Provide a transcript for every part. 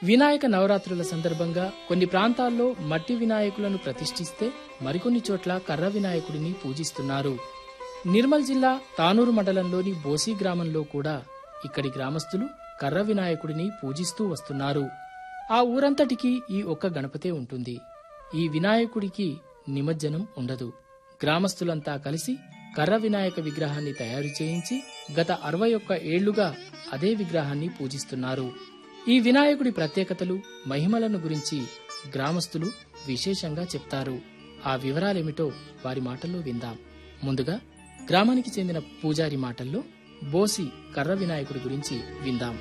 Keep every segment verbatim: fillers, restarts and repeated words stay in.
వినాయక నవరాత్రుల సందర్భంగా కొన్ని ప్రాంతాల్లో మట్టి వినాయకులను ప్రతిష్ఠిస్తే మరికొన్ని చోట్ల కర్ర వినాయకుడిని పూజిస్తున్నారు. నిర్మల్ జిల్లా తానూరు మండలంలోని బోసి గ్రామంలో కూడా ఇక్కడి గ్రామస్తులు కర్ర వినాయకుడిని పూజిస్తూ వస్తున్నారు. ఆ ఊరంతటికీ ఈ ఒక్క గణపతే ఉంటుంది. ఈ వినాయకుడికి నిమజ్జనం ఉండదు. గ్రామస్తులంతా కలిసి కర్ర వినాయక విగ్రహాన్ని తయారు చేయించి గత అరవై ఒక్క ఏళ్లుగా అదే విగ్రహాన్ని పూజిస్తున్నారు. ఈ వినాయకుడి ప్రత్యేకతలు, మహిమలను గురించి గ్రామస్తులు విశేషంగా చెప్తారు. ఆ వివరాలేమిటో వారి మాటల్లో విందాం. ముందుగా గ్రామానికి చెందిన పూజారి మాటల్లో బోసి కర్ర వినాయకుడి గురించి విందాం.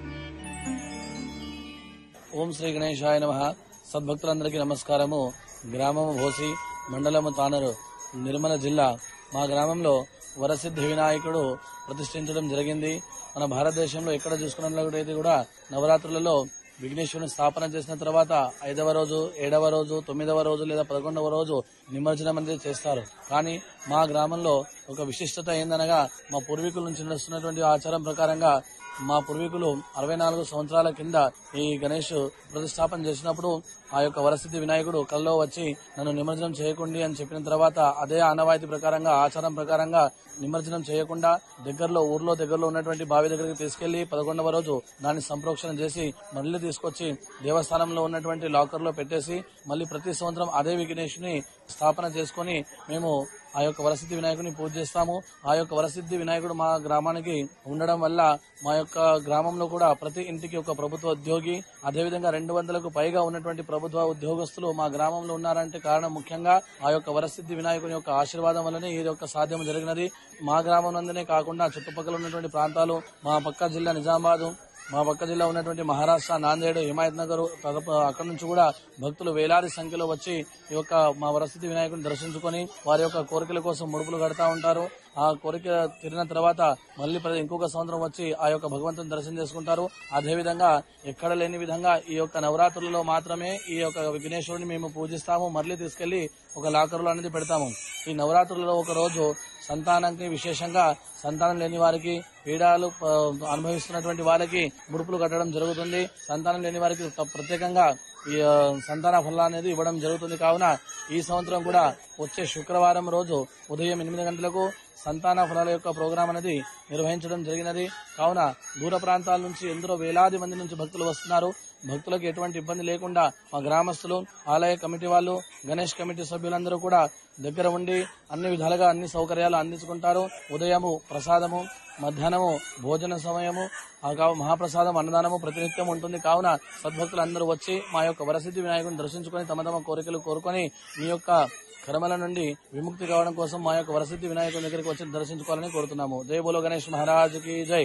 ఓం శ్రీ గణేశాయ నమః. సద్భక్తులందరికీ నమస్కారము. గ్రామము బోసి, మండలము తానూరు, నిర్మల జిల్లా. మా గ్రామంలో వరసిద్ధి వినాయకుడు ప్రతిష్ఠించడం జరిగింది. మన భారతదేశంలో ఎక్కడ చూసుకున్నట్లయితే కూడా నవరాత్రులలో విఘ్నేశ్వరుని స్థాపన చేసిన తర్వాత ఐదవ రోజు, ఏడవ రోజు, తొమ్మిదవ రోజు లేదా పదకొండవ రోజు నిమజ్జనం అనేది చేస్తారు. కానీ మా గ్రామంలో ఒక విశిష్టత ఏందనగా, మా పూర్వీకుల నుంచి నడుస్తున్నటువంటి ఆచారం ప్రకారంగా మా పూర్వీకులు అరవై నాలుగు సంవత్సరాల కింద ఈ గణేష్ ప్రతిష్టాపన చేసినప్పుడు ఆ యొక్క వరసిద్ధి వినాయకుడు కల్లో వచ్చి నన్ను నిమజ్జనం చేయకండి అని చెప్పిన తర్వాత అదే ఆనవాయితీ ప్రకారంగా, ఆచారం ప్రకారంగా నిమజ్జనం చేయకుండా దగ్గరలో ఊర్లో దగ్గరలో ఉన్నటువంటి బావి దగ్గరికి తీసుకెళ్లి పదకొండవ రోజు దాన్ని సంప్రోక్షణ చేసి మళ్లీ తీసుకొచ్చి దేవస్థానంలో ఉన్నటువంటి లాకర్ లో పెట్టేసి మళ్లీ ప్రతి సంవత్సరం అదే విఘ్నేశ్వరుని స్థాపన చేసుకుని మేము ఆ యొక్క వరసిద్ధి వినాయకుడిని పూజ చేస్తాము. ఆ యొక్క వరసిద్ధి వినాయకుడు మా గ్రామానికి ఉండడం వల్ల మా యొక్క గ్రామంలో కూడా ప్రతి ఇంటికి ఒక ప్రభుత్వ ఉద్యోగి, అదేవిధంగా రెండు వందలకు పైగా ఉన్నటువంటి ప్రభుత్వ ఉద్యోగస్తులు మా గ్రామంలో ఉన్నారంటే కారణం ముఖ్యంగా ఆ యొక్క వరసిద్ధి వినాయకుని యొక్క ఆశీర్వాదం వల్లనే ఇది యొక్క సాధ్యం జరిగినది. మా గ్రామం నందనే కాకుండా చుట్టుపక్కల ఉన్నటువంటి ప్రాంతాలు, మా పక్క జిల్లా నిజామాబాద్, మా పక్క జిల్లా ఉన్నటువంటి మహారాష్ట్ర, నాందేడ్, హిమాయత్ నగర్, అక్కడి నుంచి కూడా భక్తులు వేలాది సంఖ్యలో వచ్చి ఈ యొక్క మా వరసిద్ధి వినాయకుడిని దర్శించుకొని వారి యొక్క కోరికల కోసం ముడుపులు కడతా ఉంటారు. ఆ కోరిక తీరిన తర్వాత మళ్లీ ఇంకొక సంవత్సరం వచ్చి ఆ యొక్క భగవంతుని దర్శనం చేసుకుంటారు. అదేవిధంగా ఎక్కడ లేని విధంగా ఈ యొక్క నవరాత్రులలో మాత్రమే ఈ యొక్క విఘ్నేశ్వరుని మేము పూజిస్తాము. మళ్లీ తీసుకెళ్లి ఒక లాకరులో అనేది పెడతాము. ఈ నవరాత్రులలో ఒక రోజు సంతానానికి, విశేషంగా సంతానం లేని వారికి, పీడాలు అనుభవిస్తున్నటువంటి వారికి ముడుపులు కట్టడం జరుగుతుంది. సంతానం లేని వారికి ప్రత్యేకంగా ఈ సంతాన ఫలం అనేది ఇవ్వడం జరుగుతుంది. కావున ఈ సంవత్సరం కూడా వచ్చే శుక్రవారం రోజు ఉదయం ఎనిమిది గంటలకు సంతాన ఫలాల యొక్క ప్రోగ్రాం అనేది నిర్వహించడం జరిగినది. కావున దూర ప్రాంతాల నుంచి ఎందరో వేలాది మంది నుంచి భక్తులు వస్తున్నారు. భక్తులకు ఎటువంటి ఇబ్బంది లేకుండా మా గ్రామస్తులు, ఆలయ కమిటీ వాళ్ళు, గణేష్ కమిటీ సభ్యులందరూ కూడా దగ్గర ఉండి అన్ని విధాలుగా అన్ని సౌకర్యాలు అందించుకుంటారు. ఉదయము ప్రసాదము, మధ్యాహ్నము భోజన సమయము, మహాప్రసాదం, అన్నదానము ప్రతినిత్యం ఉంటుంది. కావున సద్భక్తులు అందరూ వచ్చి మా యొక్క వరసిద్ధి వినాయకుని దర్శించుకొని తమ తమ కోరికలు కోరుకొని మీ యొక్క కర్మల నుండి విముక్తి కావడం కోసం మా యొక్క వరసిద్ధి వినాయకుని దగ్గరికి వచ్చి దర్శించుకోవాలని కోరుతున్నాము. జై బోలో గణేష్ మహారాజ్ కి జై.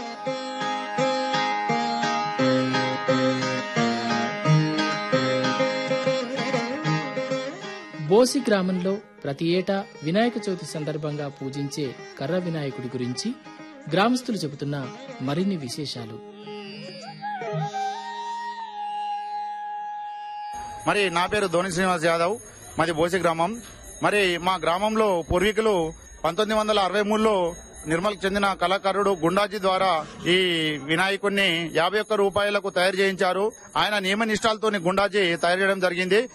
బోసి గ్రామంలో ప్రతి ఏటా వినాయక చవితి సందర్భంగా పూజించే కర్ర వినాయకుడి గురించి గ్రామస్తులు చెబుతున్న మరిన్ని విశేషాలు. మరి నా పేరు ధోని శ్రీనివాస్ యాదవ్, మాది బోసి గ్రామం. మరి మా గ్రామంలో పూర్వీకులు పంతొమ్మిది వందల అరవై మూడులో నిర్మల్కి చెందిన కళాకారుడు గుండాజీ ద్వారా ఈ వినాయకుడిని యాభై ఒక్క రూపాయలకు తయారు చేయించారు. ఆయన నియమ నిష్టాలతో గుండాజీ తయారు చేయడం జరిగింది.